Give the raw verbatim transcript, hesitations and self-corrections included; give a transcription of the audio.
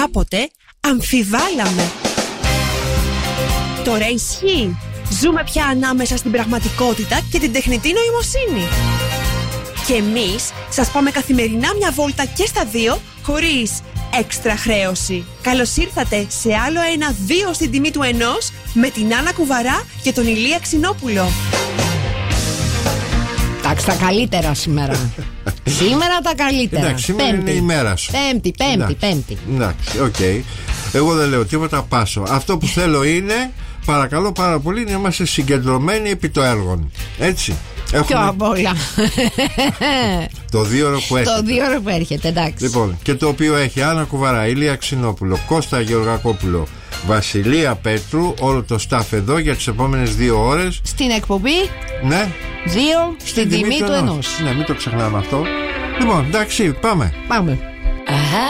κάποτε αμφιβάλαμε. Τώρα ισχύει. Ζούμε πια ανάμεσα στην πραγματικότητα και την τεχνητή νοημοσύνη. Και εμείς σας πάμε καθημερινά μια βόλτα και στα δύο, χωρίς έξτρα χρέωση. Καλώς ήρθατε σε άλλο ένα δύο στην τιμή του ενός, με την Άννα Κουβαρά και τον Ηλία Ξινόπουλο. Εντάξει, τα καλύτερα σήμερα. Σήμερα τα καλύτερα. Εντάξει, σήμερα πέμπτη. Είναι η μέρα σου. Πέμπτη, πέμπτη, εντάξει, πέμπτη. Εντάξει, οκ. Okay. Εγώ δεν λέω τίποτα, πάσω. Αυτό που θέλω είναι, παρακαλώ πάρα πολύ, να είμαστε συγκεντρωμένοι επί το έργο. Έτσι. Έχουμε... Πιο απ' όλα. Το δύο ώρο που έρχεται. Το δύο ώρο που έρχεται, εντάξει. Λοιπόν, και το οποίο έχει Άννα Κουβαρά, Ηλία Ξινόπουλο, Κώστα Γεωργακόπουλο, Βασιλεία Πέτρου, όλο το staff εδώ για τις επόμενες δύο ώρες. Στην εκπομπή. Ναι. Δύο στην, στην τιμή του ενός. Ναι, μην το ξεχνάμε αυτό. Λοιπόν, εντάξει, πάμε. Πάμε. Αχα.